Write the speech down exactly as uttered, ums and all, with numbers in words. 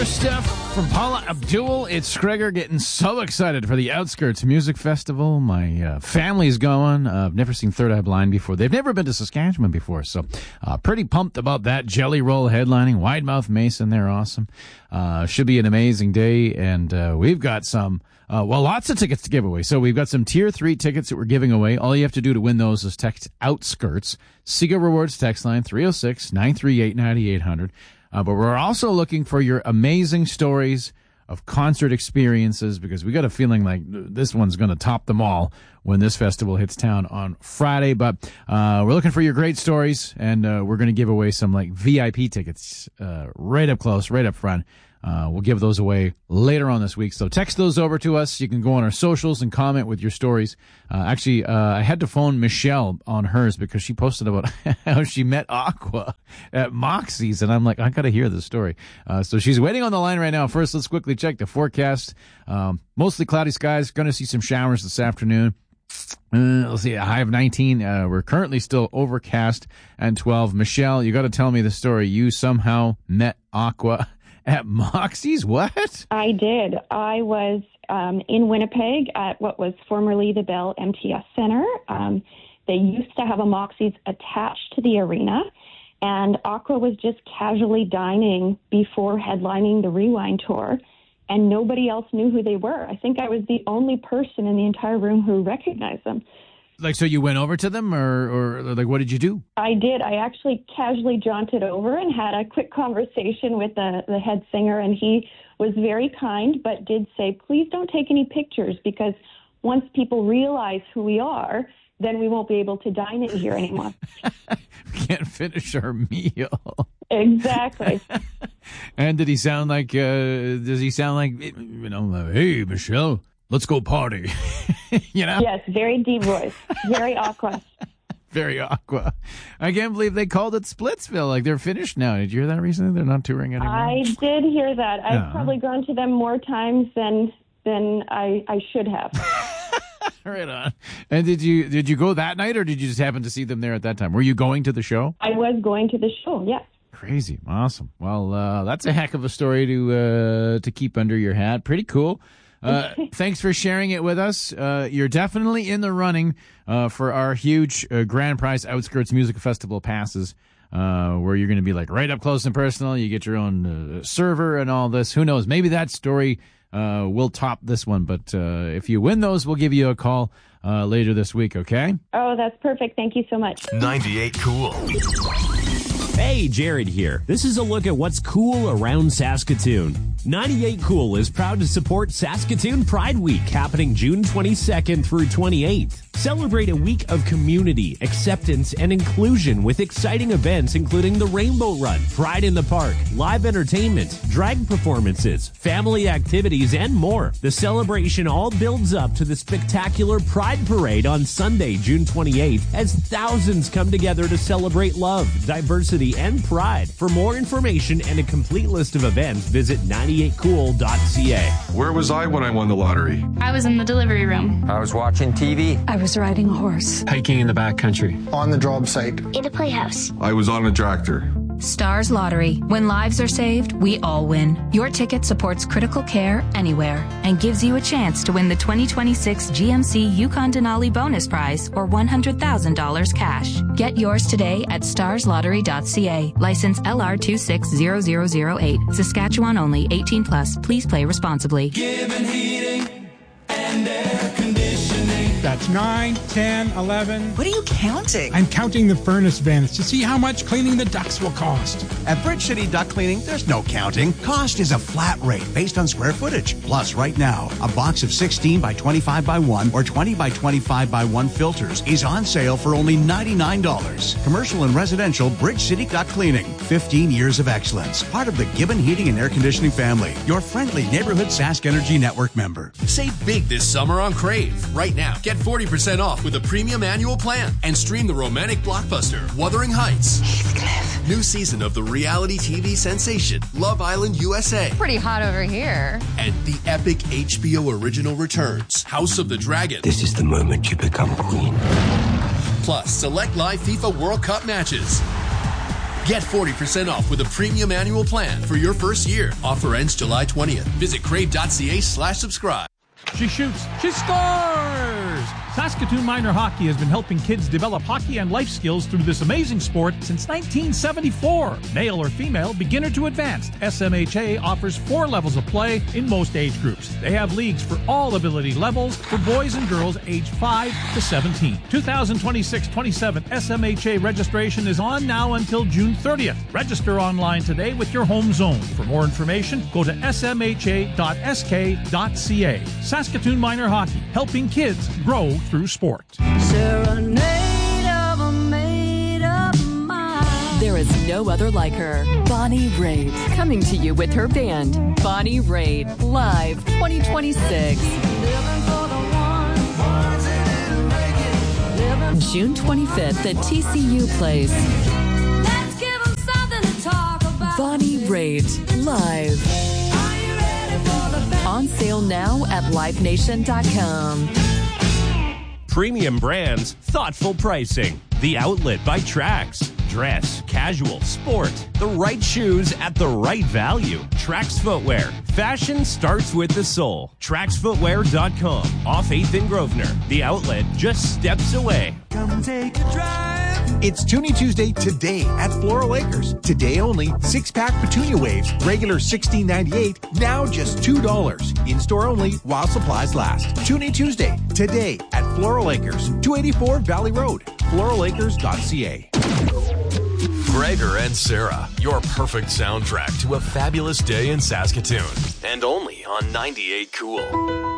Extra stuff from Paula Abdul. It's Gregor getting so excited for the Outskirts Music Festival. My uh, family's going. Uh, I've never seen Third Eye Blind before. They've never been to Saskatchewan before, so uh, pretty pumped about that. Jelly Roll headlining. Wide Mouth Mason, they're awesome. Uh, should be an amazing day, and uh, we've got some, uh, well, lots of tickets to give away. So we've got some Tier three tickets that we're giving away. All you have to do to win those is text Outskirts. Sega Rewards text line three oh six, nine three eight, nine eight hundred. Uh, but we're also looking for your amazing stories of concert experiences, because we got a feeling like this one's going to top them all when this festival hits town on Friday. But uh, we're looking for your great stories, and uh, we're going to give away some like V I P tickets uh, right up close, right up front. Uh, we'll give those away later on this week. So text those over to us. You can go on our socials and comment with your stories. Uh, actually, uh, I had to phone Michelle on hers because she posted about how she met Aqua at Moxie's. And I'm like, I got to hear this story. Uh, so she's waiting on the line right now. First, let's quickly check the forecast. Um, mostly cloudy skies. Going to see some showers this afternoon. Uh, let's see, a high of nineteen. Uh, we're currently still overcast and twelve. Michelle, you got to tell me the story. You somehow met Aqua at Moxie's? What? I did. I was um, in Winnipeg at what was formerly the Bell M T S Center. Um, they used to have a Moxie's attached to the arena, and Aqua was just casually dining before headlining the Rewind tour, and nobody else knew who they were. I think I was the only person in the entire room who recognized them. Like, so you went over to them, or, or like, what did you do? I did. I actually casually jaunted over and had a quick conversation with the, the head singer, and he was very kind, but did say, please don't take any pictures, because once people realize who we are, then we won't be able to dine in here anymore. We can't finish our meal. Exactly. And did he sound like, uh, does he sound like, you know, like, hey, Michelle, let's go party? You know? Yes, very deep voice. Very Aqua. Very Aqua. I can't believe they called it Splitsville. Like, they're finished now. Did you hear that recently? They're not touring anymore. I did hear that. I've Yeah. probably gone to them more times than than I, I should have. Right on. And did you did you go that night, or did you just happen to see them there at that time? Were you going to the show? I was going to the show, yes. Crazy. Awesome. Well, uh, that's a heck of a story to uh, to keep under your hat. Pretty cool. Uh, thanks for sharing it with us. Uh, you're definitely in the running uh, for our huge uh, grand prize Outskirts Music Festival passes, uh, where you're going to be like right up close and personal. You get your own uh, server and all this. Who knows? Maybe that story uh, will top this one. But uh, if you win those, we'll give you a call uh, later this week, okay? Oh, that's perfect. Thank you so much. ninety-eight Cool. Hey, Jared here. This is a look at what's cool around Saskatoon. ninety-eight Cool is proud to support Saskatoon Pride Week, happening June twenty-second through twenty-eighth. Celebrate a week of community, acceptance, and inclusion with exciting events including the Rainbow Run, Pride in the Park, live entertainment, drag performances, family activities, and more. The celebration all builds up to the spectacular Pride Parade on Sunday, June twenty-eighth, as thousands come together to celebrate love, diversity, and pride. For more information and a complete list of events, visit ninety-eight cool dot c a. Where was I when I won the lottery? I was in the delivery room. I was watching T V. I was riding a horse. Hiking in the backcountry. On the job site. In a playhouse. I was on a tractor. Stars Lottery. When lives are saved, we all win. Your ticket supports critical care anywhere and gives you a chance to win the twenty twenty-six G M C Yukon Denali bonus prize or one hundred thousand dollars cash. Get yours today at stars lottery dot c a. License L R two six zero zero zero eight. Saskatchewan only. eighteen plus. Please play responsibly. Given heating and air conditioning. That's nine, ten, eleven. What are you counting? I'm counting the furnace vents to see how much cleaning the ducts will cost. At Bridge City Duct Cleaning, there's no counting. Cost is a flat rate based on square footage. Plus, right now, a box of sixteen by twenty-five by one or twenty by twenty-five by one filters is on sale for only ninety-nine dollars. Commercial and residential Bridge City Duct Cleaning. fifteen years of excellence. Part of the Gibbon Heating and Air Conditioning family. Your friendly neighborhood Sask Energy Network member. Save big this summer on Crave. Right now, get forty percent off with a premium annual plan and stream the romantic blockbuster Wuthering Heights. Heathcliff. New season of the reality T V sensation Love Island U S A. Pretty hot over here. And the epic H B O original returns House of the Dragon. This is the moment you become queen. Plus, select live FIFA World Cup matches. Get forty percent off with a premium annual plan for your first year. Offer ends July twentieth. Visit crave.ca slash subscribe. She shoots. She scores! Saskatoon Minor Hockey has been helping kids develop hockey and life skills through this amazing sport since nineteen seventy-four. Male or female, beginner to advanced, S M H A offers four levels of play in most age groups. They have leagues for all ability levels for boys and girls aged five to seventeen. twenty twenty-six twenty-seven S M H A registration is on now until June thirtieth. Register online today with your home zone. For more information, go to s m h a dot s k dot c a. Saskatoon Minor Hockey, helping kids grow through sport. Serenade of a made-up mind. There is no other like her. Bonnie Raitt, coming to you with her band, Bonnie Raitt, live twenty twenty-six. June twenty-fifth at T C U Place. Let's give 'em something to talk about. Bonnie Raitt, live. Are you ready for the band? On sale now at live nation dot com. Premium brands, thoughtful pricing. The Outlet by Trax. Dress, casual, sport. The right shoes at the right value. Trax Footwear. Fashion starts with the soul. trax footwear dot com. Off eighth in Grosvenor. The Outlet just steps away. Come take a drive. It's Toonie Tuesday today at Floral Acres. Today only, six-pack Petunia Waves, regular sixteen ninety-eight, now just two dollars. In-store only while supplies last. Toonie Tuesday today at Floral Acres, two eighty-four Valley Road, floral acres dot c a. Gregor and Sarah, your perfect soundtrack to a fabulous day in Saskatoon. And only on ninety-eight Cool.